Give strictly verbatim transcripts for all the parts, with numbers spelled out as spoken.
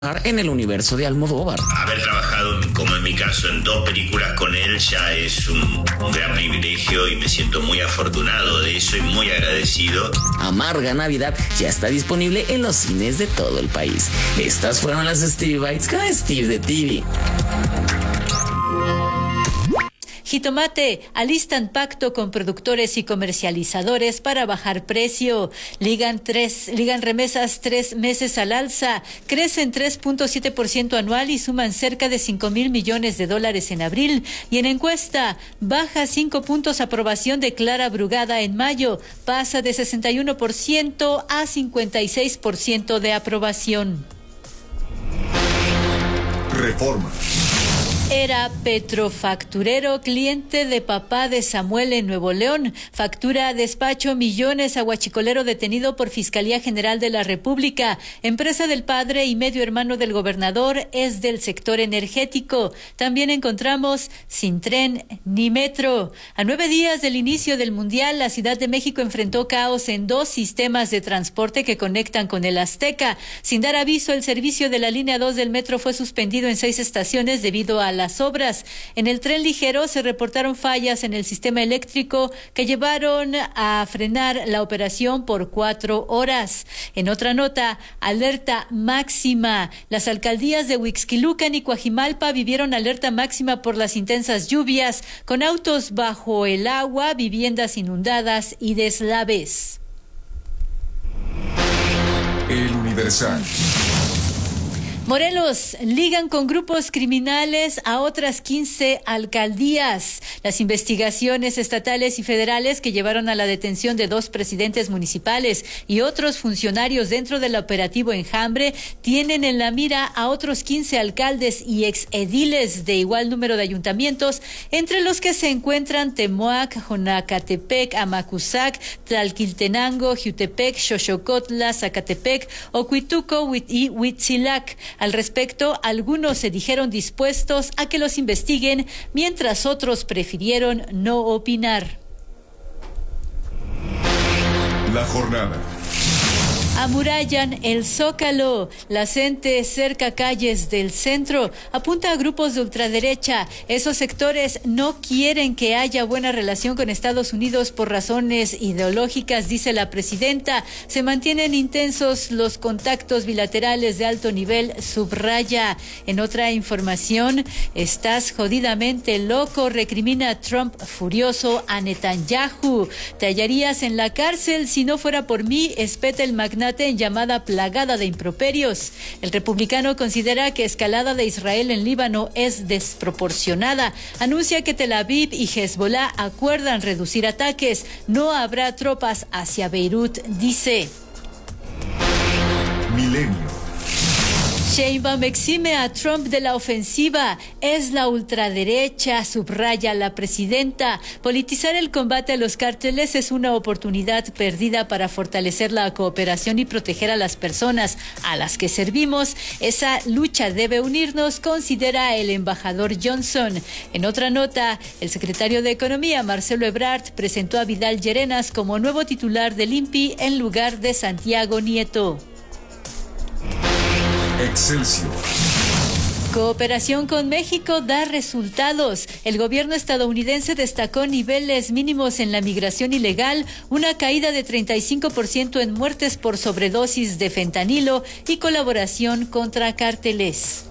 en el universo de Almodóvar. Haber trabajado, como en mi caso, en dos películas con él ya es un, un gran privilegio y me siento muy afortunado de eso y muy agradecido. Amarga Navidad ya está disponible en los cines de todo el país. Estas fueron las Stevie Bites con Steve de T V. Jitomate, alistan pacto con productores y comercializadores para bajar precio. Ligan tres, ligan remesas tres meses al alza, crecen tres punto siete por ciento anual y suman cerca de cinco mil millones de dólares en abril. Y en encuesta, baja cinco puntos aprobación de Clara Brugada en mayo, pasa de sesenta y uno por ciento a cincuenta y seis por ciento de aprobación. Reforma. Era petrofacturero, cliente de papá de Samuel en Nuevo León. Factura despacho millones a huachicolero detenido por Fiscalía General de la República. Empresa del padre y medio hermano del gobernador, es del sector energético. También encontramos sin tren ni metro. A nueve días del inicio del Mundial, la Ciudad de México enfrentó caos en dos sistemas de transporte que conectan con el Azteca. Sin dar aviso, el servicio de la línea dos del metro fue suspendido en seis estaciones debido a la las obras. En el tren ligero se reportaron fallas en el sistema eléctrico que llevaron a frenar la operación por cuatro horas. En otra nota, alerta máxima. Las alcaldías de Huixquilucan y Coajimalpa vivieron alerta máxima por las intensas lluvias, con autos bajo el agua, viviendas inundadas y deslaves. El Universal. Morelos, ligan con grupos criminales a otras quince alcaldías. Las investigaciones estatales y federales que llevaron a la detención de dos presidentes municipales y otros funcionarios dentro del operativo Enjambre tienen en la mira a otros quince alcaldes y exediles de igual número de ayuntamientos, entre los que se encuentran Temoac, Jonacatepec, Amacuzac, Tlalquiltenango, Jiutepec, Xoxocotla, Zacatepec, Ocuituco y Huitzilac. Al respecto, algunos se dijeron dispuestos a que los investiguen, mientras otros prefirieron no opinar. La jornada. Amurallan el Zócalo. La gente cerca calles del centro apunta a grupos de ultraderecha. Esos sectores no quieren que haya buena relación con Estados Unidos por razones ideológicas, dice la presidenta. Se mantienen intensos los contactos bilaterales de alto nivel, subraya. En otra información, estás jodidamente loco, recrimina Trump furioso a Netanyahu. Te hallarías en la cárcel si no fuera por mí, espeta el magnate en llamada plagada de improperios. El republicano considera que escalada de Israel en Líbano es desproporcionada. Anuncia que Tel Aviv y Hezbollah acuerdan reducir ataques. No habrá tropas hacia Beirut, dice. Milenio. Sheinbaum exime a Trump de la ofensiva. Es la ultraderecha, subraya la presidenta. Politizar el combate a los cárteles es una oportunidad perdida para fortalecer la cooperación y proteger a las personas a las que servimos. Esa lucha debe unirnos, considera el embajador Johnson. En otra nota, el secretario de Economía, Marcelo Ebrard, presentó a Vidal Llerenas como nuevo titular del I N P I en lugar de Santiago Nieto. Excelsior. Cooperación con México da resultados. El gobierno estadounidense destacó niveles mínimos en la migración ilegal, una caída de treinta y cinco por ciento en muertes por sobredosis de fentanilo y colaboración contra cárteles.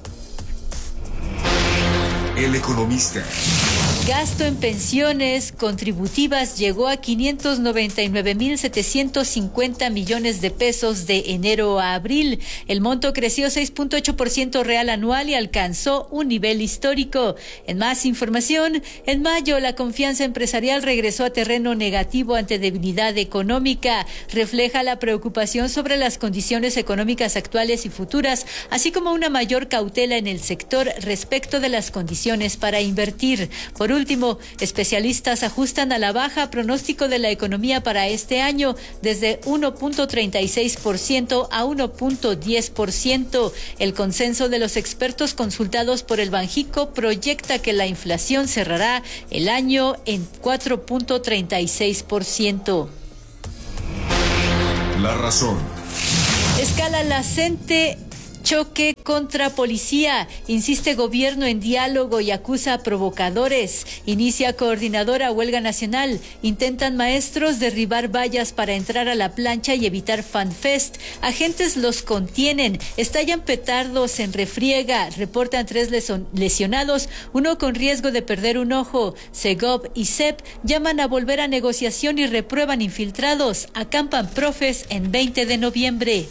El Economista. Gasto en pensiones contributivas llegó a quinientos noventa y nueve mil setecientos cincuenta millones de pesos de enero a abril. El monto creció seis punto ocho por ciento real anual y alcanzó un nivel histórico. En más información, en mayo la confianza empresarial regresó a terreno negativo ante debilidad económica. Refleja la preocupación sobre las condiciones económicas actuales y futuras, así como una mayor cautela en el sector respecto de las condiciones para invertir. Por último, especialistas ajustan a la baja pronóstico de la economía para este año desde uno punto treinta y seis por ciento a uno punto diez por ciento. El consenso de los expertos consultados por el Banjico proyecta que la inflación cerrará el año en cuatro punto treinta y seis por ciento. La razón. Escala la CENTE Choque contra policía. Insiste gobierno en diálogo y acusa a provocadores. Inicia coordinadora huelga nacional. Intentan maestros derribar vallas para entrar a la plancha y evitar FanFest. Agentes los contienen. Estallan petardos en Refriega. Reportan tres lesionados, uno con riesgo de perder un ojo. Segov y C E P llaman a volver a negociación y reprueban infiltrados. Acampan profes en veinte de noviembre.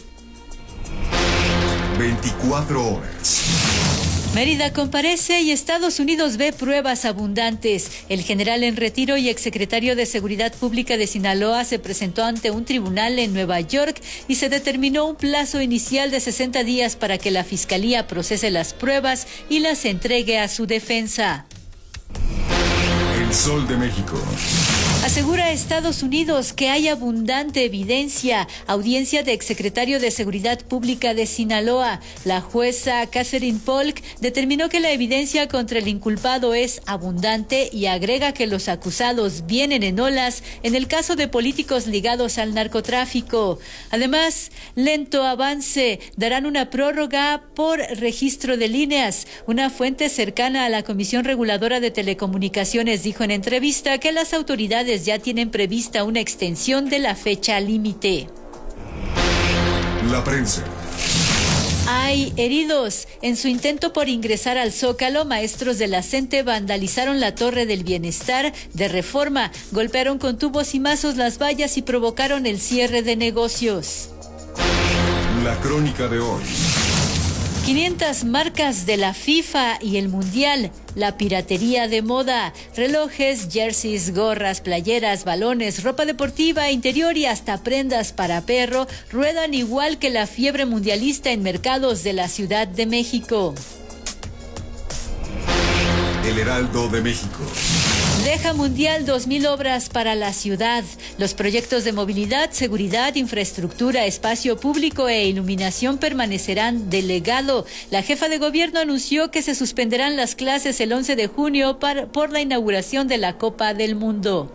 veinticuatro horas. Mérida comparece y Estados Unidos ve pruebas abundantes. El general en retiro y exsecretario de Seguridad Pública de Sinaloa se presentó ante un tribunal en Nueva York y se determinó un plazo inicial de sesenta días para que la Fiscalía procese las pruebas y las entregue a su defensa. El Sol de México. Asegura Estados Unidos que hay abundante evidencia. Audiencia de exsecretario de Seguridad Pública de Sinaloa. La jueza Catherine Polk determinó que la evidencia contra el inculpado es abundante y agrega que los acusados vienen en olas en el caso de políticos ligados al narcotráfico. Además, lento avance. Darán una prórroga por registro de líneas. Una fuente cercana a la Comisión Reguladora de Telecomunicaciones dijo en entrevista que las autoridades ya tienen prevista una extensión de la fecha límite. La prensa. Hay heridos. En su intento por ingresar al Zócalo, maestros de la CENTE vandalizaron la Torre del Bienestar de Reforma, golpearon con tubos y mazos las vallas y provocaron el cierre de negocios. La crónica de hoy. quinientas marcas de la FIFA y el Mundial, la piratería de moda, relojes, jerseys, gorras, playeras, balones, ropa deportiva, interior y hasta prendas para perro ruedan igual que la fiebre mundialista en mercados de la Ciudad de México. El Heraldo de México. Deja Mundial dos mil obras para la ciudad. Los proyectos de movilidad, seguridad, infraestructura, espacio público e iluminación permanecerán de legado. La jefa de gobierno anunció que se suspenderán las clases el once de junio para, por la inauguración de la Copa del Mundo.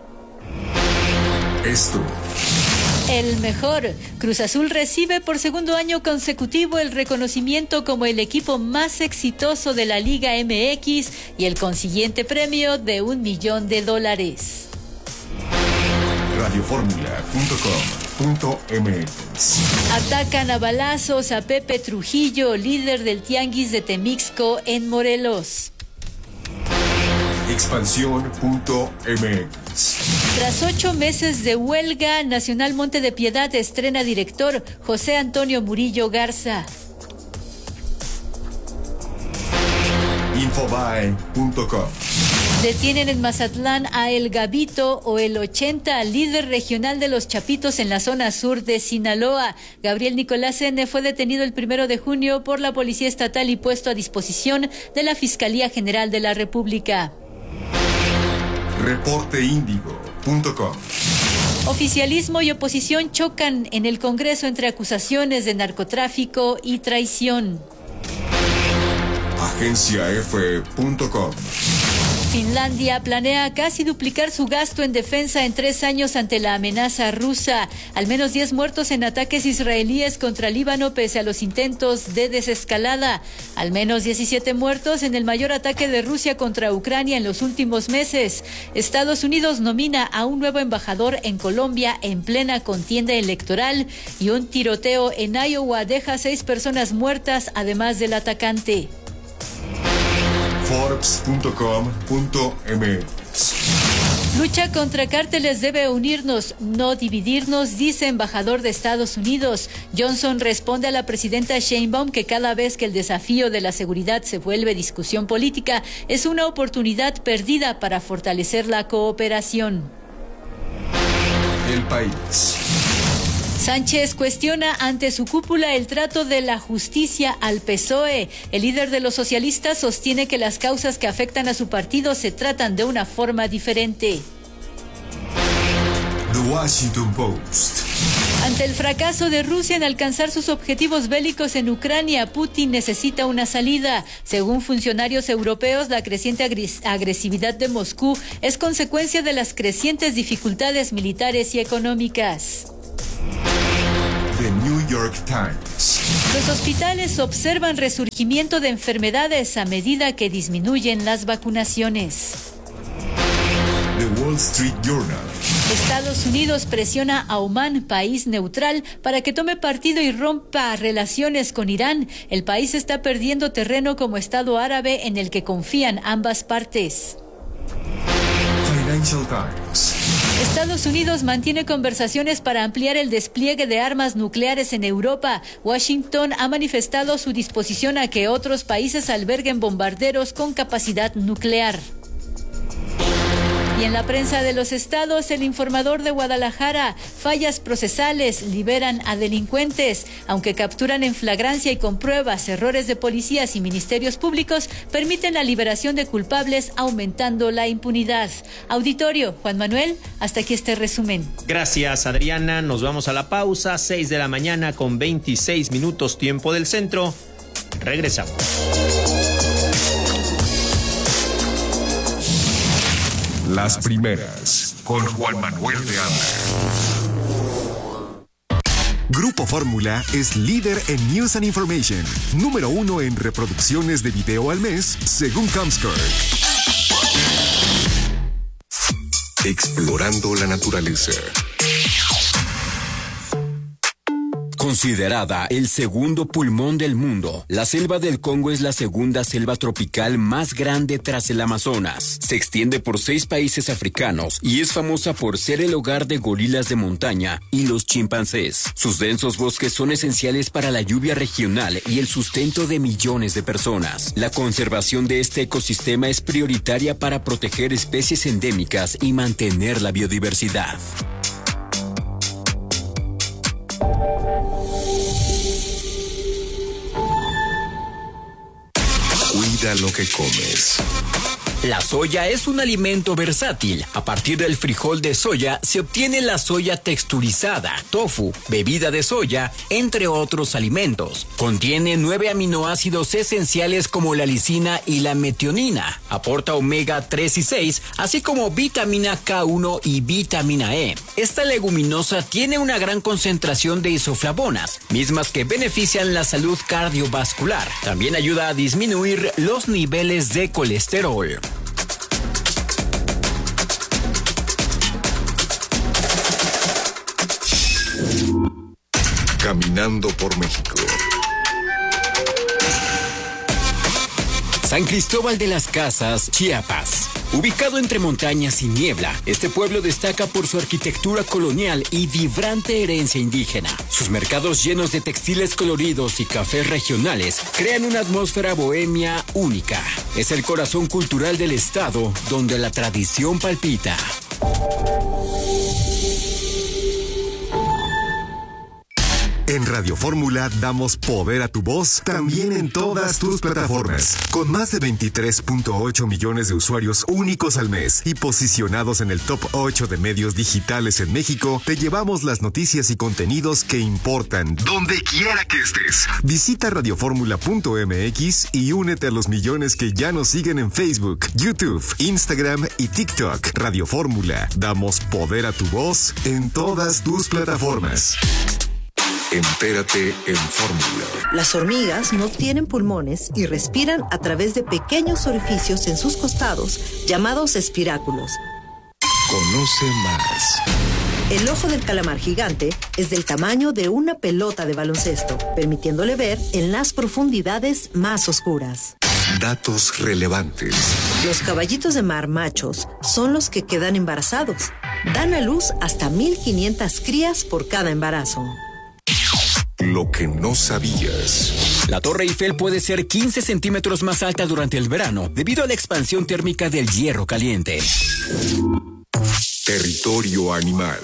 Esto. El mejor. Cruz Azul recibe por segundo año consecutivo el reconocimiento como el equipo más exitoso de la Liga M X y el consiguiente premio de un millón de dólares. radio fórmula punto com punto m x. Atacan a balazos a Pepe Trujillo, líder del Tianguis de Temixco en Morelos. Expansión punto m x. Tras ocho meses de huelga, Nacional Monte de Piedad estrena director José Antonio Murillo Garza. Infobae punto com. Detienen en Mazatlán a El Gabito o El ochenta, líder regional de los Chapitos en la zona sur de Sinaloa. Gabriel Nicolás N. fue detenido el primero de junio por la Policía Estatal y puesto a disposición de la Fiscalía General de la República. reporte índigo punto com. Oficialismo y oposición chocan en el Congreso entre acusaciones de narcotráfico y traición. agencia efe punto com. Finlandia planea casi duplicar su gasto en defensa en tres años ante la amenaza rusa. Al menos diez muertos en ataques israelíes contra Líbano pese a los intentos de desescalada. Al menos diecisiete muertos en el mayor ataque de Rusia contra Ucrania en los últimos meses. Estados Unidos nomina a un nuevo embajador en Colombia en plena contienda electoral. Y un tiroteo en Iowa deja seis personas muertas, además del atacante. forbes punto com punto m x. Lucha contra cárteles debe unirnos, no dividirnos, dice embajador de Estados Unidos. Johnson responde a la presidenta Sheinbaum que cada vez que el desafío de la seguridad se vuelve discusión política, es una oportunidad perdida para fortalecer la cooperación. El País. Sánchez cuestiona ante su cúpula el trato de la justicia al P S O E. El líder de los socialistas sostiene que las causas que afectan a su partido se tratan de una forma diferente. The Washington Post. Ante el fracaso de Rusia en alcanzar sus objetivos bélicos en Ucrania, Putin necesita una salida. Según funcionarios europeos, la creciente agresividad de Moscú es consecuencia de las crecientes dificultades militares y económicas. The New York Times. Los hospitales observan resurgimiento de enfermedades a medida que disminuyen las vacunaciones. The Wall Street Journal. Estados Unidos presiona a Omán, país neutral, para que tome partido y rompa relaciones con Irán. El país está perdiendo terreno como Estado árabe en el que confían ambas partes. Financial Times. Estados Unidos mantiene conversaciones para ampliar el despliegue de armas nucleares en Europa. Washington ha manifestado su disposición a que otros países alberguen bombarderos con capacidad nuclear. Y en la prensa de los estados, el Informador de Guadalajara, fallas procesales, liberan a delincuentes. Aunque capturan en flagrancia y con pruebas errores de policías y ministerios públicos, permiten la liberación de culpables, aumentando la impunidad. Auditorio, Juan Manuel, hasta aquí este resumen. Gracias, Adriana. Nos vamos a la pausa, seis de la mañana con veintiséis minutos, tiempo del centro. Regresamos. Las primeras, con Juan Manuel de Anda. Grupo Fórmula es líder en News and Information, número uno en reproducciones de video al mes, según Comscore. Explorando la naturaleza. Considerada el segundo pulmón del mundo, la selva del Congo es la segunda selva tropical más grande tras el Amazonas. Se extiende por seis países africanos y es famosa por ser el hogar de gorilas de montaña y los chimpancés. Sus densos bosques son esenciales para la lluvia regional y el sustento de millones de personas. La conservación de este ecosistema es prioritaria para proteger especies endémicas y mantener la biodiversidad. Cuida lo que comes. La soya es un alimento versátil. A partir del frijol de soya se obtiene la soya texturizada, tofu, bebida de soya, entre otros alimentos. Contiene nueve aminoácidos esenciales como la lisina y la metionina. Aporta omega tres y seis, así como vitamina K uno y vitamina E. Esta leguminosa tiene una gran concentración de isoflavonas, mismas que benefician la salud cardiovascular. También ayuda a disminuir los niveles de colesterol. Caminando por México. San Cristóbal de las Casas, Chiapas. Ubicado entre montañas y niebla, este pueblo destaca por su arquitectura colonial y vibrante herencia indígena. Sus mercados llenos de textiles coloridos y cafés regionales crean una atmósfera bohemia única. Es el corazón cultural del estado, donde la tradición palpita. En Radio Fórmula damos poder a tu voz también en todas tus plataformas. Con más de veintitrés punto ocho millones de usuarios únicos al mes y posicionados en el top ocho de medios digitales en México, te llevamos las noticias y contenidos que importan donde quiera que estés. Visita radioformula punto m x y únete a los millones que ya nos siguen en Facebook, YouTube, Instagram y TikTok. Radio Fórmula, damos poder a tu voz en todas tus plataformas. Entérate en Fórmula. Las hormigas no tienen pulmones y respiran a través de pequeños orificios en sus costados, llamados espiráculos. Conoce más. El ojo del calamar gigante es del tamaño de una pelota de baloncesto, permitiéndole ver en las profundidades más oscuras. Datos relevantes. Los caballitos de mar machos son los que quedan embarazados. Dan a luz hasta mil quinientas crías por cada embarazo. Lo que no sabías. La Torre Eiffel puede ser quince centímetros más alta durante el verano debido a la expansión térmica del hierro caliente. Territorio animal.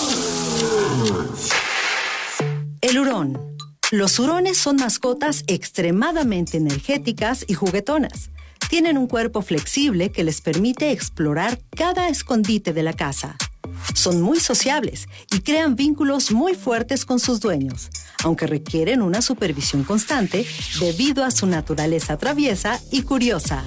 El hurón. Los hurones son mascotas extremadamente energéticas y juguetonas. Tienen un cuerpo flexible que les permite explorar cada escondite de la casa. Son muy sociables y crean vínculos muy fuertes con sus dueños, aunque requieren una supervisión constante debido a su naturaleza traviesa y curiosa.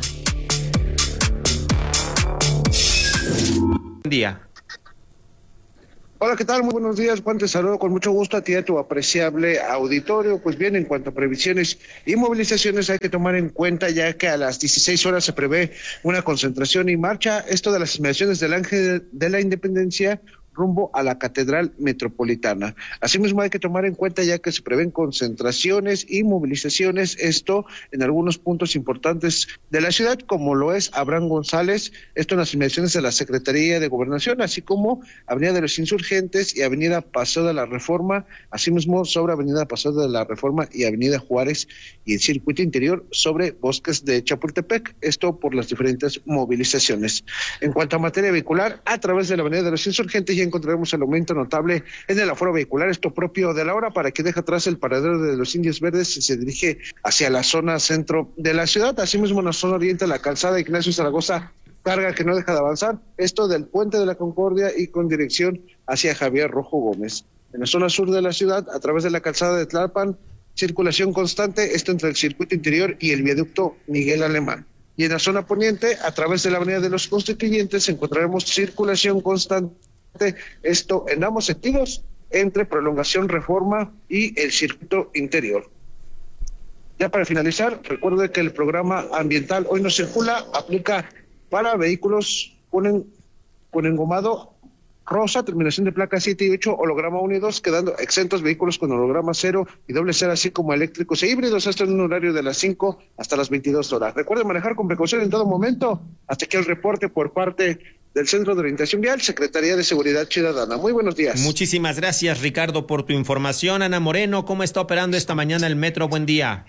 Buen día. Hola, ¿qué tal? Muy buenos días, Juan, te saludo con mucho gusto a ti y a tu apreciable auditorio. Pues bien, en cuanto a previsiones y movilizaciones hay que tomar en cuenta ya que a las dieciséis horas se prevé una concentración y marcha, esto de las inmediaciones del Ángel de la Independencia rumbo a la Catedral Metropolitana. Asimismo hay que tomar en cuenta ya que se prevén concentraciones y movilizaciones, esto en algunos puntos importantes de la ciudad, como lo es Abraham González, esto en las inmediaciones de la Secretaría de Gobernación, así como Avenida de los Insurgentes y Avenida Paseo de la Reforma, asimismo sobre Avenida Paseo de la Reforma y Avenida Juárez y el circuito interior sobre Bosques de Chapultepec, esto por las diferentes movilizaciones. En cuanto a materia vehicular, a través de la Avenida de los Insurgentes ya encontraremos el aumento notable en el aforo vehicular, esto propio de la hora, para que deja atrás el paradero de los Indios Verdes y se dirige hacia la zona centro de la ciudad. Asimismo, en la zona oriente, la calzada Ignacio Zaragoza, carga que no deja de avanzar, esto del Puente de la Concordia y con dirección hacia Javier Rojo Gómez. En la zona sur de la ciudad, a través de la calzada de Tlalpan, circulación constante, esto entre el circuito interior y el viaducto Miguel Alemán. Y en la zona poniente, a través de la avenida de los Constituyentes, encontraremos circulación constante, esto en ambos sentidos, entre Prolongación Reforma y el circuito interior. Ya para finalizar, recuerde que el programa ambiental Hoy No Circula aplica para vehículos con, con engomado rosa, terminación de placa siete y ocho, holograma uno y dos, quedando exentos vehículos con holograma cero y doble cero, así como eléctricos e híbridos, hasta en un horario de las cinco hasta las veintidós horas. Recuerde manejar con precaución en todo momento. Hasta aquí el reporte por parte del Centro de Orientación Vial, Secretaría de Seguridad Ciudadana. Muy buenos días. Muchísimas gracias, Ricardo, por tu información. Ana Moreno, ¿cómo está operando esta mañana el metro? Buen día.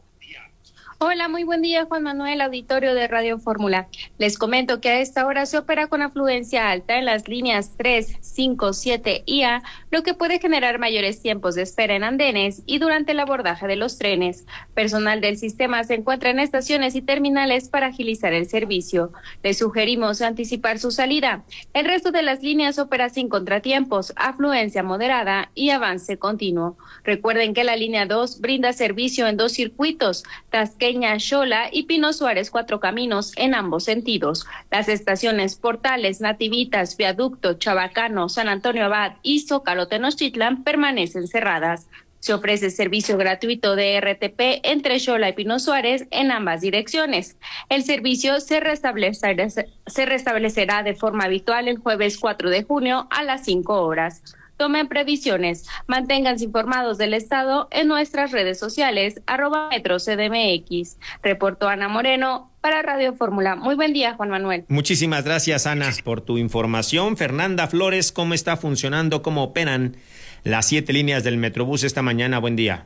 Hola, muy buen día, Juan Manuel, auditorio de Radio Fórmula. Les comento que a esta hora se opera con afluencia alta en las líneas tres, cinco, siete y A, lo que puede generar mayores tiempos de espera en andenes y durante el abordaje de los trenes. Personal del sistema se encuentra en estaciones y terminales para agilizar el servicio. Les sugerimos anticipar su salida. El resto de las líneas opera sin contratiempos, afluencia moderada y avance continuo. Recuerden que la línea dos brinda servicio en dos circuitos, Tasqueña, Xola y Pino Suárez Cuatro Caminos en ambos sentidos. Las estaciones Portales, Nativitas, Viaducto, Chabacano, San Antonio Abad y Zócalo Tenochtitlan permanecen cerradas. Se ofrece servicio gratuito de R T P entre Xola y Pino Suárez en ambas direcciones. El servicio se restablecerá, se restablecerá de forma habitual el jueves cuatro de junio a las cinco horas. Tomen previsiones, manténganse informados del estado en nuestras redes sociales, arroba Metro C D M X. Reportó Ana Moreno para Radio Fórmula. Muy buen día, Juan Manuel. Muchísimas gracias, Ana, por tu información. Fernanda Flores, ¿cómo está funcionando, cómo operan las siete líneas del Metrobús esta mañana? Buen día.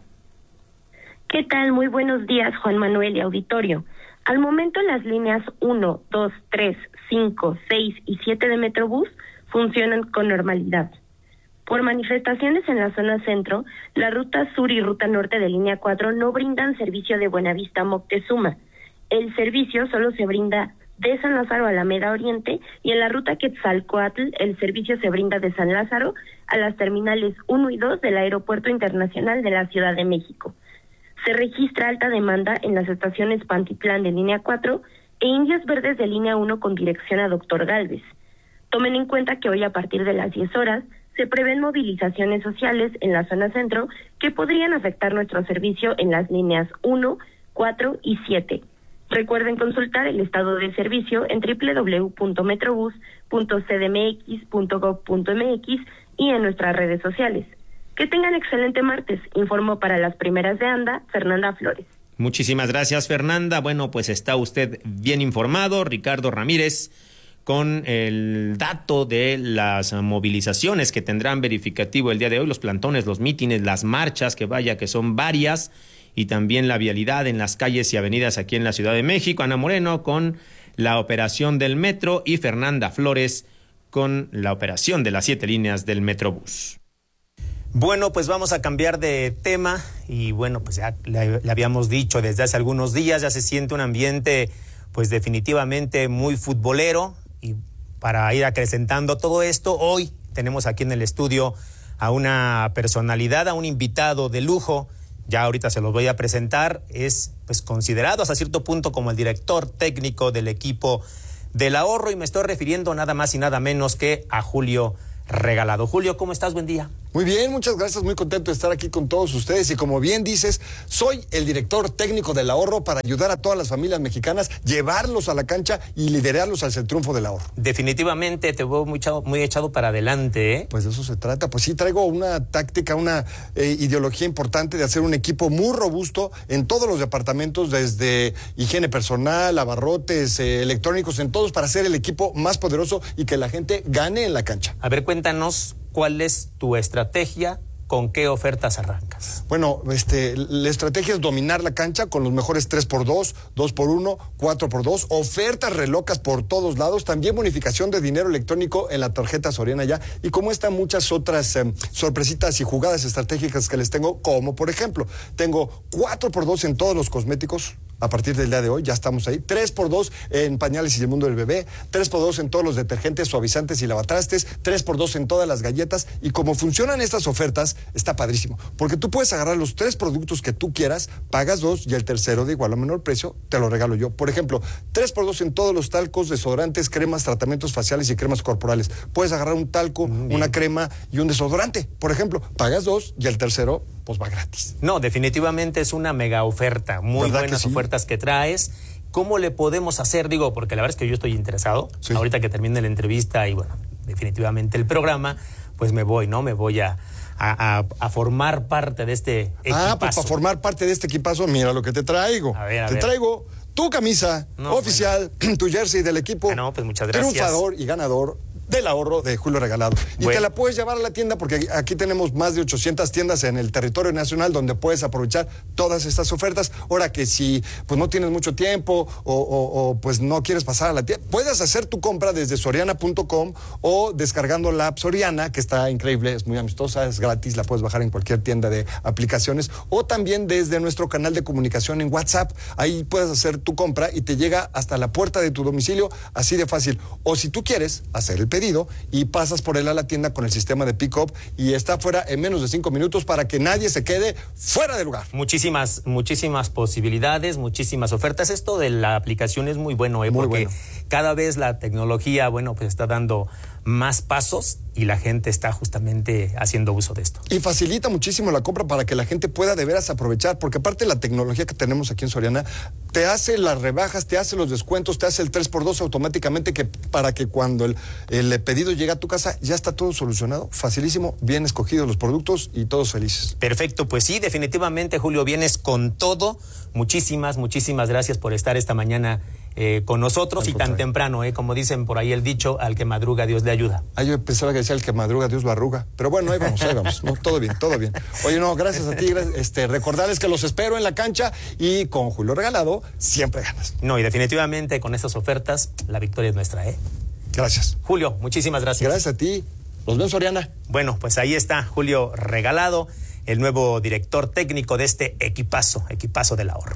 ¿Qué tal? Muy buenos días, Juan Manuel y auditorio. Al momento las líneas uno, dos, tres, cinco, seis y siete de Metrobús funcionan con normalidad. Por manifestaciones en la zona centro, la ruta sur y ruta norte de línea cuatro no brindan servicio de Buenavista a Moctezuma. El servicio solo se brinda de San Lázaro a Alameda Oriente y en la ruta Quetzalcóatl el servicio se brinda de San Lázaro a las terminales uno y dos del Aeropuerto Internacional de la Ciudad de México. Se registra alta demanda en las estaciones Pantitlán de línea cuatro e Indios Verdes de línea uno con dirección a Doctor Gálvez. Tomen en cuenta que hoy a partir de las diez horas se prevén movilizaciones sociales en la zona centro que podrían afectar nuestro servicio en las líneas uno, cuatro y siete. Recuerden consultar el estado del servicio en doble u doble u doble u punto metrobús punto c d m x punto gob punto m x y en nuestras redes sociales. Que tengan excelente martes, informó para las primeras de ANDA, Fernanda Flores. Muchísimas gracias, Fernanda. Bueno, pues está usted bien informado. Ricardo Ramírez, con el dato de las movilizaciones que tendrán verificativo el día de hoy, los plantones, los mítines, las marchas, que vaya que son varias, y también la vialidad en las calles y avenidas aquí en la Ciudad de México. Ana Moreno con la operación del metro y Fernanda Flores con la operación de las siete líneas del Metrobús. Bueno, pues vamos a cambiar de tema y bueno, pues ya le, le habíamos dicho desde hace algunos días, ya se siente un ambiente pues definitivamente muy futbolero. Y para ir acrecentando todo esto, hoy tenemos aquí en el estudio a una personalidad, a un invitado de lujo. Ya ahorita se los voy a presentar. Es pues considerado hasta cierto punto como el director técnico del equipo del ahorro y me estoy refiriendo nada más y nada menos que a Julio Regalado. Julio, ¿cómo estás? Buen día. Muy bien, muchas gracias, muy contento de estar aquí con todos ustedes y como bien dices, soy el director técnico del ahorro para ayudar a todas las familias mexicanas, llevarlos a la cancha y liderarlos hacia el triunfo del ahorro. Definitivamente te veo muy echado, muy echado para adelante, ¿eh? Pues de eso se trata, pues sí, traigo una táctica, una eh, ideología importante de hacer un equipo muy robusto en todos los departamentos, desde higiene personal, abarrotes, eh, electrónicos, en todos, para hacer el equipo más poderoso y que la gente gane en la cancha. A ver, cuéntanos, ¿cuál es tu estrategia? ¿Con qué ofertas arrancas? Bueno, este, la estrategia es dominar la cancha con los mejores tres por dos, dos por uno, cuatro por dos, ofertas relocas por todos lados, también bonificación de dinero electrónico en la tarjeta Soriana ya, y como están muchas otras eh, sorpresitas y jugadas estratégicas que les tengo, como por ejemplo, tengo cuatro por dos en todos los cosméticos. A partir del día de hoy ya estamos ahí, tres por dos en pañales y el mundo del bebé, tres por dos en todos los detergentes, suavizantes y lavatrastes, tres por dos en todas las galletas. Y como funcionan estas ofertas, está padrísimo, porque tú puedes agarrar los tres productos que tú quieras, pagas dos y el tercero de igual o menor precio te lo regalo yo. Por ejemplo, tres por dos en todos los talcos, desodorantes, cremas, tratamientos faciales y cremas corporales. Puedes agarrar un talco, una crema y un desodorante. Por ejemplo, pagas dos y el tercero pues va gratis. No, definitivamente es una mega oferta, muy buenas sí? ofertas que traes. ¿Cómo le podemos hacer? Digo, porque la verdad es que yo estoy interesado. Sí. Ahorita que termine la entrevista y bueno, definitivamente el programa, pues me voy, ¿no? Me voy a, a, a formar parte de este equipazo. Ah, pues para formar parte de este equipazo, mira lo que te traigo. A ver, a te ver. traigo tu camisa no, oficial, bueno. tu jersey del equipo. Ah, no, pues muchas gracias. Triunfador y ganador del ahorro de Julio Regalado. Y bueno, te la puedes llevar a la tienda porque aquí tenemos más de ochocientas tiendas en el territorio nacional donde puedes aprovechar todas estas ofertas. Ahora que si pues no tienes mucho tiempo o, o, o pues no quieres pasar a la tienda, puedes hacer tu compra desde soriana punto com o descargando la app Soriana, que está increíble, es muy amistosa, es gratis, la puedes bajar en cualquier tienda de aplicaciones, o también desde nuestro canal de comunicación en WhatsApp. Ahí puedes hacer tu compra y te llega hasta la puerta de tu domicilio, así de fácil. O si tú quieres hacer el pedido y pasas por él a la tienda con el sistema de pick-up y está fuera en menos de cinco minutos para que nadie se quede fuera de lugar. Muchísimas, muchísimas posibilidades, muchísimas ofertas. Esto de la aplicación es muy bueno, ¿eh? Muy porque bueno. Cada vez la tecnología, bueno, pues está dando más pasos y la gente está justamente haciendo uso de esto. Y facilita muchísimo la compra para que la gente pueda de veras aprovechar, porque aparte la tecnología que tenemos aquí en Soriana te hace las rebajas, te hace los descuentos, te hace el tres por dos automáticamente, que para que cuando el, el pedido llega a tu casa ya está todo solucionado, facilísimo, bien escogidos los productos y todos felices. Perfecto, pues sí, definitivamente, Julio, vienes con todo. Muchísimas, muchísimas gracias por estar esta mañana Eh, con nosotros y tan temprano, eh, como dicen por ahí el dicho, al que madruga Dios le ayuda. Ah, yo pensaba que decía el que madruga Dios lo arruga, pero bueno, ahí vamos, ahí vamos, no, todo bien, todo bien. Oye, no, gracias a ti, gracias, este, recordarles que los espero en la cancha y con Julio Regalado siempre ganas. No, y definitivamente con estas ofertas la victoria es nuestra, ¿eh? Gracias. Julio, muchísimas gracias. Gracias a ti, los veo en Soriana. Bueno, pues ahí está Julio Regalado, el nuevo director técnico de este equipazo, equipazo del ahorro.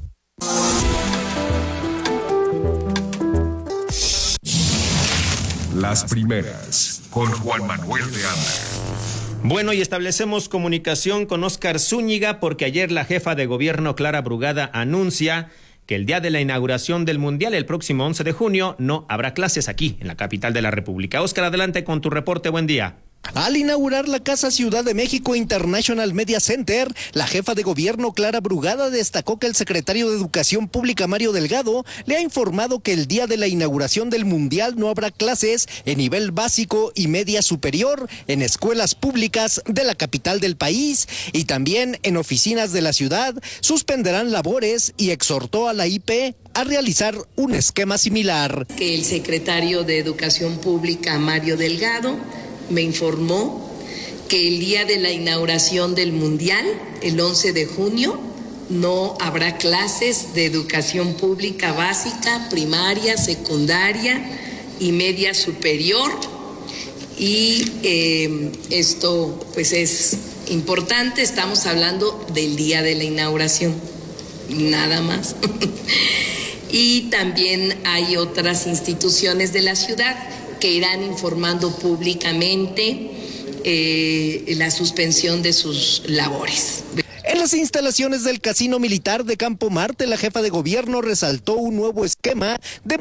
Las primeras, con Juan Manuel de Anda. Bueno, y establecemos comunicación con Óscar Zúñiga porque ayer la jefa de gobierno Clara Brugada anuncia que el día de la inauguración del Mundial, el próximo once de junio, no habrá clases aquí, en la capital de la República. Óscar, adelante con tu reporte, buen día. Al inaugurar la Casa Ciudad de México International Media Center, la jefa de gobierno Clara Brugada destacó que el secretario de Educación Pública Mario Delgado le ha informado que el día de la inauguración del Mundial no habrá clases en nivel básico y media superior en escuelas públicas de la capital del país y también en oficinas de la ciudad suspenderán labores y exhortó a la I P a realizar un esquema similar. Que el secretario de Educación Pública Mario Delgado me informó que el día de la inauguración del Mundial, el once de junio, no habrá clases de educación pública básica, primaria, secundaria y media superior. Y eh, esto pues es importante, estamos hablando del día de la inauguración, nada más. Y también hay otras instituciones de la ciudad que irán informando públicamente eh, la suspensión de sus labores. En las instalaciones del Casino Militar de Campo Marte, la jefa de gobierno resaltó un nuevo esquema de movilidad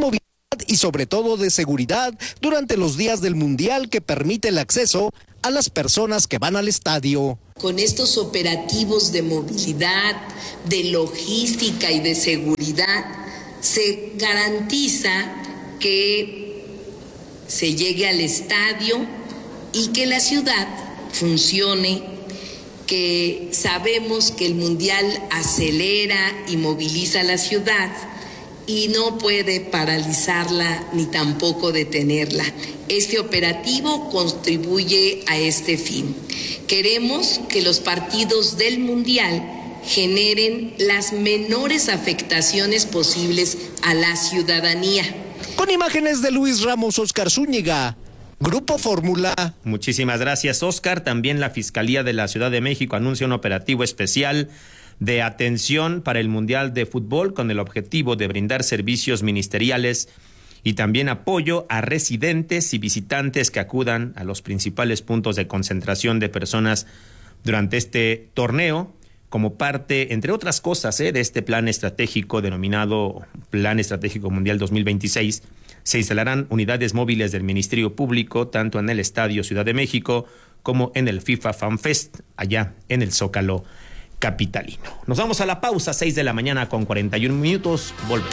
y sobre todo de seguridad durante los días del Mundial que permite el acceso a las personas que van al estadio. Con estos operativos de movilidad, de logística y de seguridad, se garantiza que se llegue al estadio y que la ciudad funcione, que sabemos que el Mundial acelera y moviliza la ciudad y no puede paralizarla ni tampoco detenerla. Este operativo contribuye a este fin. Queremos que los partidos del Mundial generen las menores afectaciones posibles a la ciudadanía. Con imágenes de Luis Ramos, Oscar Zúñiga, Grupo Fórmula. Muchísimas gracias, Oscar. También la Fiscalía de la Ciudad de México anuncia un operativo especial de atención para el Mundial de Fútbol con el objetivo de brindar servicios ministeriales y también apoyo a residentes y visitantes que acudan a los principales puntos de concentración de personas durante este torneo, como parte, entre otras cosas, eh, de este plan estratégico denominado Plan Estratégico Mundial dos mil veintiséis. Se instalarán unidades móviles del Ministerio Público tanto en el Estadio Ciudad de México como en el FIFA Fan Fest, allá en el Zócalo capitalino. Nos vamos a la pausa, seis de la mañana con cuarenta y un minutos. Volvemos.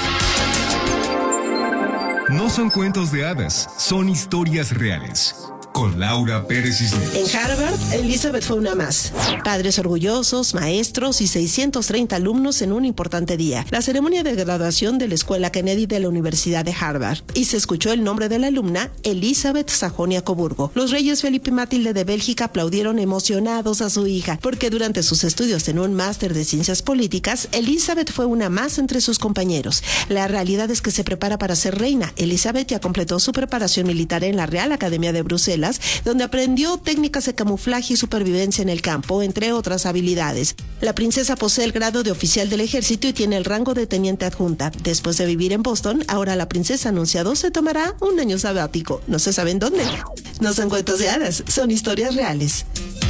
No son cuentos de hadas, son historias reales. Con Laura Pérez Cisneros. En Harvard, Elizabeth fue una más. Padres orgullosos, maestros y seiscientos treinta alumnos en un importante día. La ceremonia de graduación de la Escuela Kennedy de la Universidad de Harvard. Y se escuchó el nombre de la alumna, Elizabeth Sajonia-Coburgo. Los reyes Felipe y Matilde de Bélgica aplaudieron emocionados a su hija, porque durante sus estudios en un máster de ciencias políticas, Elizabeth fue una más entre sus compañeros. La realidad es que se prepara para ser reina. Elizabeth ya completó su preparación militar en la Real Academia de Bruselas, donde aprendió técnicas de camuflaje y supervivencia en el campo, entre otras habilidades. La princesa posee el grado de oficial del ejército y tiene el rango de teniente adjunta. Después de vivir en Boston, ahora la princesa anunciado se tomará un año sabático. No se sabe en dónde. No son cuentos de hadas, son historias reales.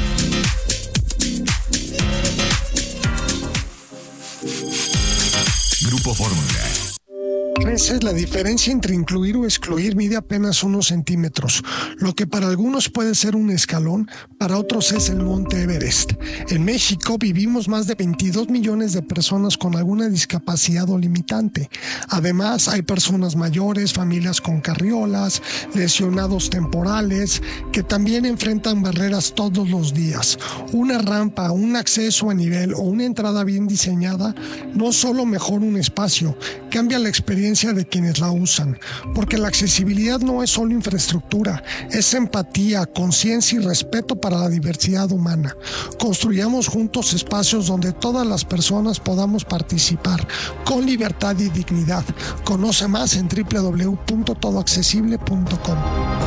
Grupo Fórmula. Veces la diferencia entre incluir o excluir mide apenas unos centímetros. Lo que para algunos puede ser un escalón, para otros es el Monte Everest. En México vivimos más de veintidós millones de personas con alguna discapacidad o limitante. Además, hay personas mayores, familias con carriolas, lesionados temporales, que también enfrentan barreras todos los días. Una rampa, un acceso a nivel o una entrada bien diseñada no solo mejora un espacio, cambia la experiencia de quienes la usan, porque la accesibilidad no es solo infraestructura, es empatía, conciencia y respeto para la diversidad humana. Construyamos juntos espacios donde todas las personas podamos participar con libertad y dignidad. Conoce más en doble u doble u doble u punto todo accesible punto com.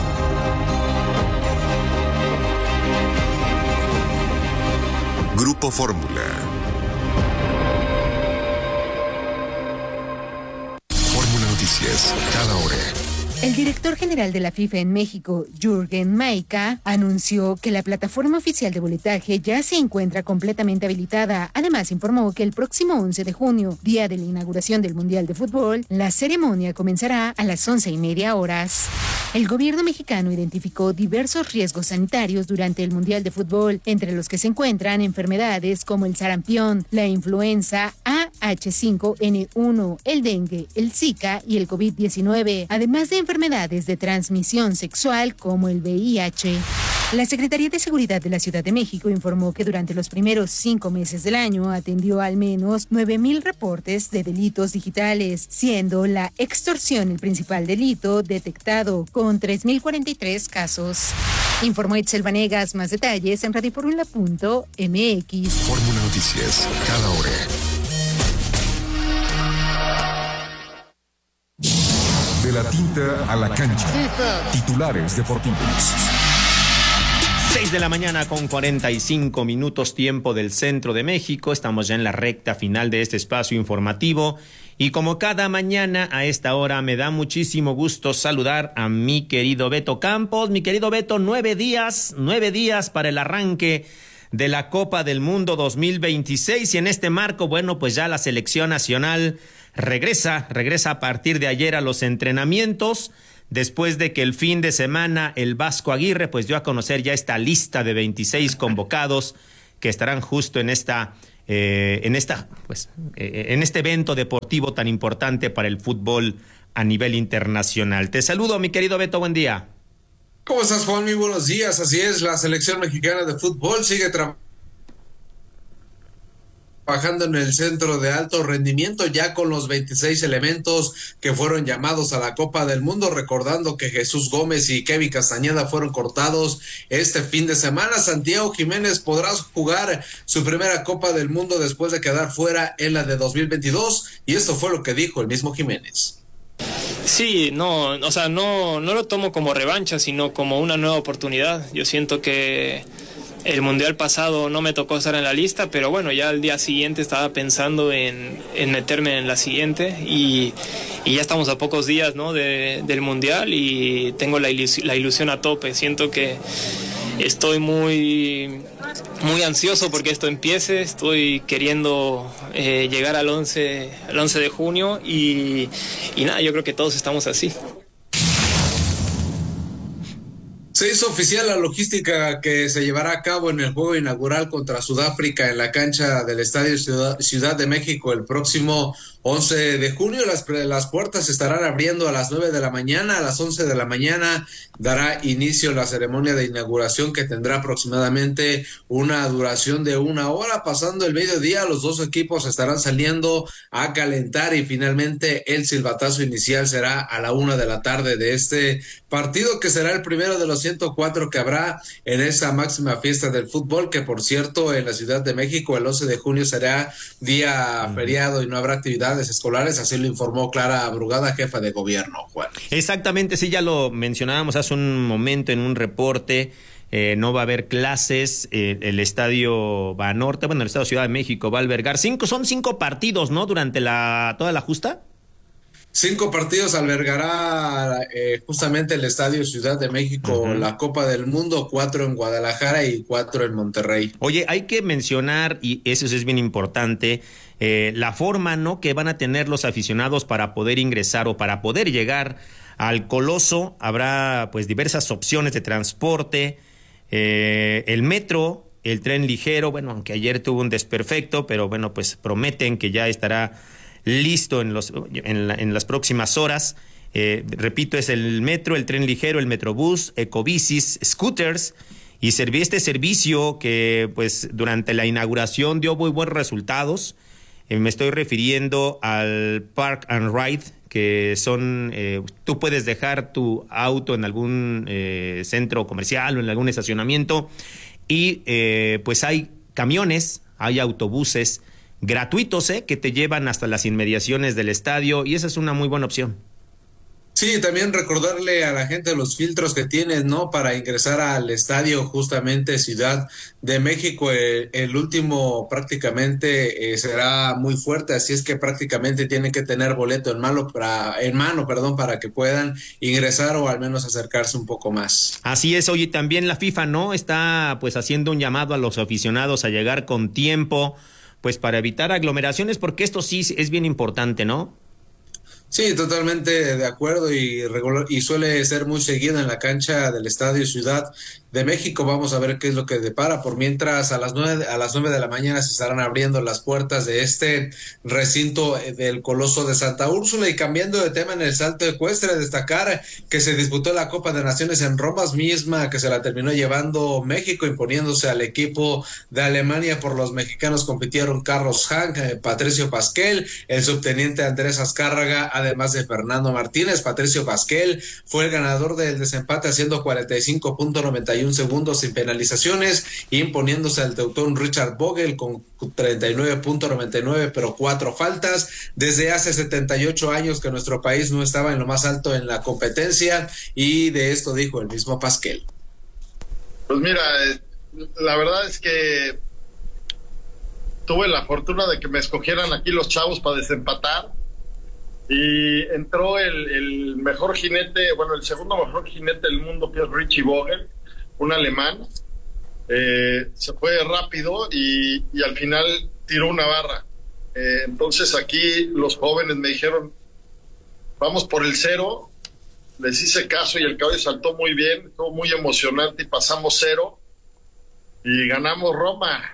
Grupo Fórmula. Noticias, cada hora. El director general de la FIFA en México, Jürgen Maika, anunció que la plataforma oficial de boletaje ya se encuentra completamente habilitada. Además, informó que el próximo once de junio, día de la inauguración del Mundial de Fútbol, la ceremonia comenzará a las once y media horas. El gobierno mexicano identificó diversos riesgos sanitarios durante el Mundial de Fútbol, entre los que se encuentran enfermedades como el sarampión, la influenza A H cinco N uno, el dengue, el Zika y el COVID diecinueve, además de enfermedades de transmisión sexual como el V I H. La Secretaría de Seguridad de la Ciudad de México informó que durante los primeros cinco meses del año atendió al menos nueve mil reportes de delitos digitales, siendo la extorsión el principal delito detectado con tres mil cuarenta y tres casos. Informó Itzel Vanegas. Más detalles en radio fórmula punto m x. Fórmula Noticias, cada hora. De la tinta a la cancha. Titulares deportivos. seis de la mañana con cuarenta y cinco minutos, tiempo del centro de México. Estamos ya en la recta final de este espacio informativo. Y como cada mañana a esta hora me da muchísimo gusto saludar a mi querido Beto Campos. Mi querido Beto, nueve días, nueve días para el arranque de la Copa del Mundo dos mil veintiséis y en este marco, bueno, pues ya la selección nacional regresa, regresa a partir de ayer a los entrenamientos, después de que el fin de semana el Vasco Aguirre pues dio a conocer ya esta lista de veintiséis convocados que estarán justo en esta eh, en esta pues eh, en este evento deportivo tan importante para el fútbol a nivel internacional. Te saludo, mi querido Beto, buen día. ¿Cómo estás, Juan? Muy buenos días. Así es, la selección mexicana de fútbol sigue trabajando trabajando en el centro de alto rendimiento ya con los veintiséis elementos que fueron llamados a la Copa del Mundo, recordando que Jesús Gómez y Kevin Castañeda fueron cortados este fin de semana. Santiago Jiménez podrá jugar su primera Copa del Mundo después de quedar fuera en la de dos mil veintidós y esto fue lo que dijo el mismo Jiménez. Sí, no, o sea, no, no lo tomo como revancha, sino como una nueva oportunidad. Yo siento que el mundial pasado no me tocó estar en la lista, pero bueno, ya al día siguiente estaba pensando en, en meterme en la siguiente y, y ya estamos a pocos días, ¿no?, de, del mundial y tengo la ilusión, la ilusión a tope. Siento que estoy muy, muy ansioso porque esto empiece, estoy queriendo eh, llegar al once, al once de junio y, y nada, yo creo que todos estamos así. Se hizo oficial la logística que se llevará a cabo en el juego inaugural contra Sudáfrica en la cancha del Estadio Ciudad, Ciudad de México el próximo once de junio. Las, las puertas se estarán abriendo a las nueve de la mañana. A las once de la mañana dará inicio la ceremonia de inauguración que tendrá aproximadamente una duración de una hora. Pasando el mediodía, los dos equipos estarán saliendo a calentar y finalmente el silbatazo inicial será a la una de la tarde de este partido, que será el primero de los ciento cuatro que habrá en esa máxima fiesta del fútbol, que por cierto en la Ciudad de México el once de junio será día uh-huh. feriado y no habrá actividades escolares, así lo informó Clara Brugada, jefa de gobierno, Juan. Exactamente, sí, ya lo mencionábamos hace un momento en un reporte. Eh, no va a haber clases, eh, el Estadio Banorte, bueno, el Estadio Ciudad de México va a albergar cinco, son cinco partidos, ¿no?, durante la toda la justa. Cinco partidos albergará eh, justamente el Estadio Ciudad de México, uh-huh. la Copa del Mundo, cuatro en Guadalajara y cuatro en Monterrey. Oye, hay que mencionar, y eso es bien importante, eh, la forma, ¿no?, que van a tener los aficionados para poder ingresar o para poder llegar al Coloso. Habrá pues diversas opciones de transporte, eh, el metro, el tren ligero, bueno, aunque ayer tuvo un desperfecto, pero bueno, pues prometen que ya estará listo en, los, en, la, en las próximas horas. Eh, repito, es el metro, el tren ligero, el metrobús, ecobicis, scooters y este servicio que pues durante la inauguración dio muy buenos resultados. Eh, me estoy refiriendo al Park and Ride, que son, eh, tú puedes dejar tu auto en algún eh, centro comercial o en algún estacionamiento y eh, pues hay camiones, hay autobuses gratuitos, ¿eh?, que te llevan hasta las inmediaciones del estadio y esa es una muy buena opción. Sí, también recordarle a la gente los filtros que tienes, ¿no?, para ingresar al estadio justamente Ciudad de México. El, el último prácticamente eh, será muy fuerte, así es que prácticamente tienen que tener boleto en mano, para, en mano, perdón, para que puedan ingresar o al menos acercarse un poco más. Así es. Oye, también la FIFA, ¿no?, está pues haciendo un llamado a los aficionados a llegar con tiempo, pues para evitar aglomeraciones, porque esto sí es bien importante, ¿no? Sí, totalmente de acuerdo y regular, y suele ser muy seguido en la cancha del Estadio Ciudad de México. Vamos a ver qué es lo que depara. Por mientras, a las nueve, a las nueve de la mañana se estarán abriendo las puertas de este recinto del Coloso de Santa Úrsula. Y cambiando de tema en el salto ecuestre, destacar que se disputó la Copa de Naciones en Roma, misma que se la terminó llevando México, imponiéndose al equipo de Alemania. Por los mexicanos compitieron Carlos Hank, eh, Patricio Pasquel, el subteniente Andrés Azcárraga, además de Fernando Martínez. Patricio Pasquel fue el ganador del desempate haciendo cuarenta y cinco punto noventa y uno segundos sin penalizaciones, imponiéndose al teutón Richard Vogel con treinta y nueve punto noventa y nueve, pero cuatro faltas. Desde hace setenta y ocho años que nuestro país no estaba en lo más alto en la competencia, y de esto dijo el mismo Pasquel. Pues mira, la verdad es que tuve la fortuna de que me escogieran aquí los chavos para desempatar. Y entró el, el mejor jinete, bueno, el segundo mejor jinete del mundo, que es Richie Vogel, un alemán, eh, se fue rápido y, y al final tiró una barra. Eh, entonces aquí los jóvenes me dijeron, vamos por el cero. Les hice caso y el caballo saltó muy bien, estuvo muy emocionante y pasamos cero y ganamos Roma.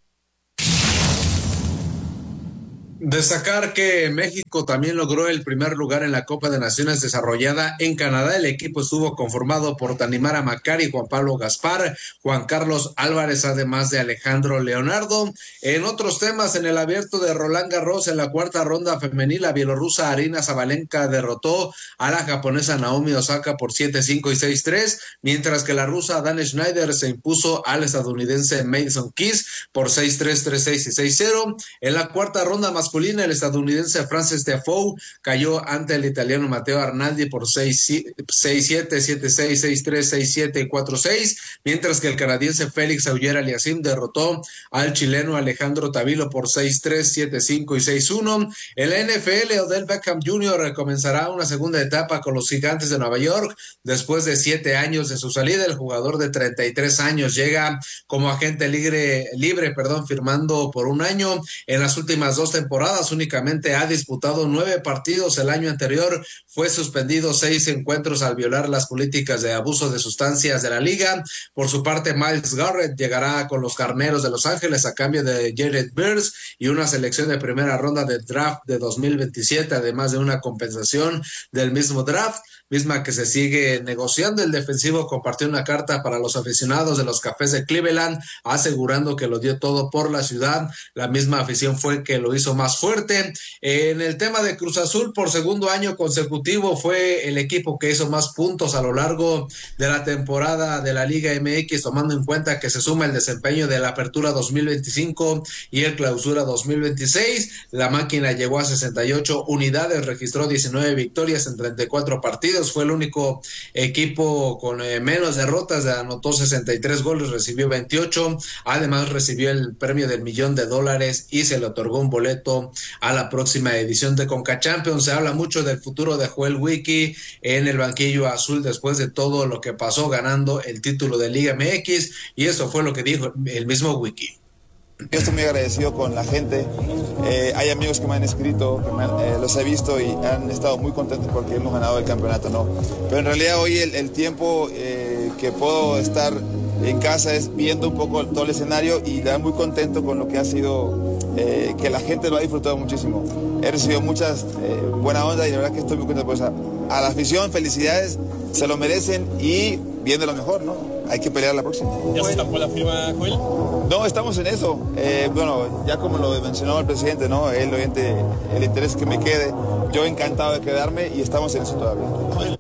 Destacar que México también logró el primer lugar en la Copa de Naciones desarrollada en Canadá. El equipo estuvo conformado por Tanimara Macari, Juan Pablo Gaspar, Juan Carlos Álvarez, además de Alejandro Leonardo. En otros temas, en el abierto de Roland Garros, en la cuarta ronda femenil, la bielorrusa Arina Zabalenka derrotó a la japonesa Naomi Osaka por siete cinco y seis tres, mientras que la rusa Dana Schneider se impuso al estadounidense Mason Keys por seis tres, tres seis y seis cero. En la cuarta ronda más masculina, el estadounidense Frances Tiafoe cayó ante el italiano Matteo Arnaldi por seis siete, siete seis, seis tres, seis siete y cuatro seis, mientras que el canadiense Félix Auger-Aliassime derrotó al chileno Alejandro Tavilo por seis tres, siete cinco y seis uno. En la N F L, Odell Beckham junior comenzará una segunda etapa con los Gigantes de Nueva York después de siete años de su salida. El jugador de treinta y tres años llega como agente libre, libre, perdón, firmando por un año. En las últimas dos temporadas únicamente ha disputado nueve partidos. El año anterior fue suspendido seis encuentros al violar las políticas de abuso de sustancias de la liga. Por su parte, Myles Garrett llegará con los Carneros de Los Ángeles a cambio de Jared Beers y una selección de primera ronda de draft de dos mil veintisiete, además de una compensación del mismo draft, misma que se sigue negociando. El defensivo compartió una carta para los aficionados de los Cafés de Cleveland, asegurando que lo dio todo por la ciudad. La misma afición fue que lo hizo más fuerte. En el tema de Cruz Azul, por segundo año consecutivo, fue el equipo que hizo más puntos a lo largo de la temporada de la Liga M X, tomando en cuenta que se suma el desempeño de la Apertura dos mil veinticinco y el Clausura dos mil veintiséis. La máquina llegó a sesenta y ocho unidades, registró diecinueve victorias en treinta y cuatro partidos. Fue el único equipo con eh, menos derrotas, anotó sesenta y tres goles, recibió veintiocho, además recibió el premio del millón de dólares y se le otorgó un boleto a la próxima edición de Conca Champions. Se habla mucho del futuro de Joel Wiki en el banquillo azul después de todo lo que pasó ganando el título de Liga M X, y eso fue lo que dijo el mismo Wiki. Yo estoy muy agradecido con la gente. Eh, hay amigos que me han escrito, que me han, eh, los he visto y han estado muy contentos porque hemos ganado el campeonato, ¿no? Pero en realidad hoy el, el tiempo eh, que puedo estar en casa es viendo un poco todo el escenario y la muy contento con lo que ha sido, eh, que la gente lo ha disfrutado muchísimo. He recibido muchas eh, buena onda y la verdad que estoy muy contento por eso. A la afición, felicidades, se lo merecen y viendo lo mejor, ¿no? Hay que pelear la próxima. ¿Ya se estampó la firma, Joel? No, estamos en eso. Eh, bueno, ya como lo mencionó el presidente, ¿no? Él, obviamente, el interés que me quede. Yo encantado de quedarme y estamos en eso todavía.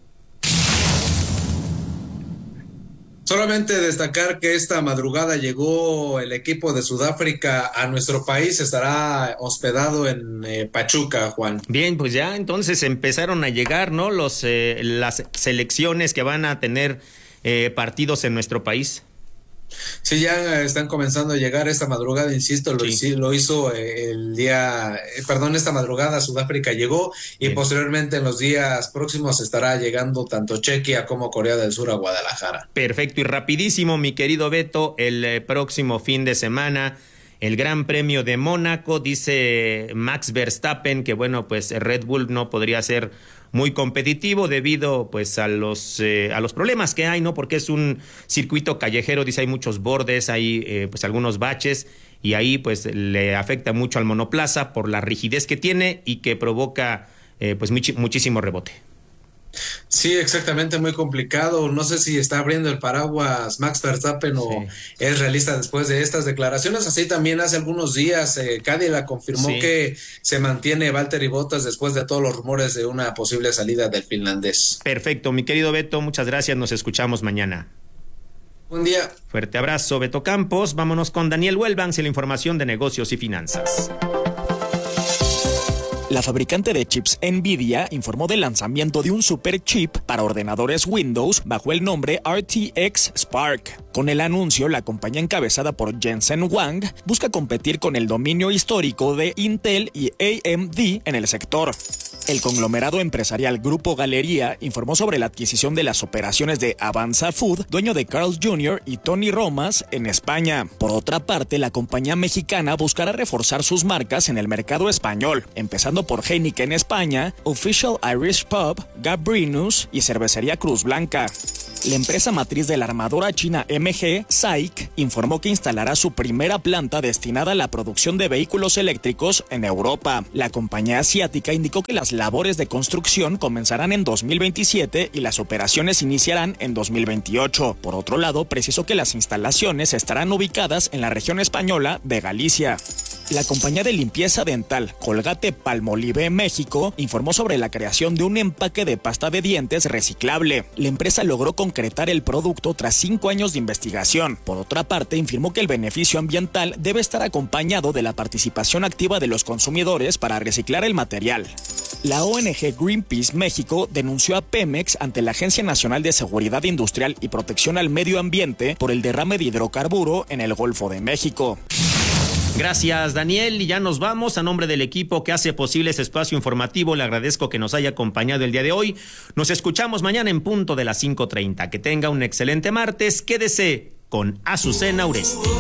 Solamente destacar que esta madrugada llegó el equipo de Sudáfrica a nuestro país, estará hospedado en eh, Pachuca, Juan. Bien, pues ya entonces empezaron a llegar, ¿no? Los eh, las selecciones que van a tener eh, partidos en nuestro país. Sí, ya están comenzando a llegar esta madrugada, insisto, lo, sí. lo hizo el día, eh, perdón, esta madrugada Sudáfrica llegó y Bien. posteriormente en los días próximos estará llegando tanto Chequia como Corea del Sur a Guadalajara. Perfecto, y rapidísimo, mi querido Beto, el eh, próximo fin de semana, el Gran Premio de Mónaco, dice Max Verstappen que bueno, pues Red Bull no podría ser muy competitivo debido pues a los eh, a los problemas que hay, ¿no? Porque es un circuito callejero, dice, hay muchos bordes, hay eh, pues algunos baches y ahí pues le afecta mucho al monoplaza por la rigidez que tiene y que provoca eh, pues much- muchísimo rebote. Sí, exactamente, muy complicado. No sé si está abriendo el paraguas Max Verstappen sí. o es realista después de estas declaraciones. Así también hace algunos días eh, Cadillac confirmó sí. que se mantiene Valtteri Bottas después de todos los rumores de una posible salida del finlandés. Perfecto, mi querido Beto, muchas gracias, nos escuchamos mañana. Buen día. Fuerte abrazo, Beto Campos. Vámonos con Daniel Huelvans y la información de negocios y finanzas. La fabricante de chips Nvidia informó del lanzamiento de un super chip para ordenadores Windows bajo el nombre R T X Spark. Con el anuncio, la compañía encabezada por Jensen Huang busca competir con el dominio histórico de Intel y A M D en el sector. El conglomerado empresarial Grupo Galería informó sobre la adquisición de las operaciones de Avanza Food, dueño de Carl's junior y Tony Romas en España. Por otra parte, la compañía mexicana buscará reforzar sus marcas en el mercado español, empezando por Heineken España, Official Irish Pub, Gambrinus y Cervecería Cruz Blanca. La empresa matriz de la armadora china M G, S A I C, informó que instalará su primera planta destinada a la producción de vehículos eléctricos en Europa. La compañía asiática indicó que las labores de construcción comenzarán en dos mil veintisiete y las operaciones iniciarán en dos mil veintiocho. Por otro lado, precisó que las instalaciones estarán ubicadas en la región española de Galicia. La compañía de limpieza dental Colgate-Palmolive México informó sobre la creación de un empaque de pasta de dientes reciclable. La empresa logró concretar el producto tras cinco años de investigación. Por otra parte, informó que el beneficio ambiental debe estar acompañado de la participación activa de los consumidores para reciclar el material. La O N G Greenpeace México denunció a Pemex ante la Agencia Nacional de Seguridad Industrial y Protección al Medio Ambiente por el derrame de hidrocarburo en el Golfo de México. Gracias, Daniel, y ya nos vamos. A nombre del equipo que hace posible este espacio informativo, le agradezco que nos haya acompañado el día de hoy. Nos escuchamos mañana en punto de las cinco treinta. Que tenga un excelente martes. Quédese con Azucena Uresti.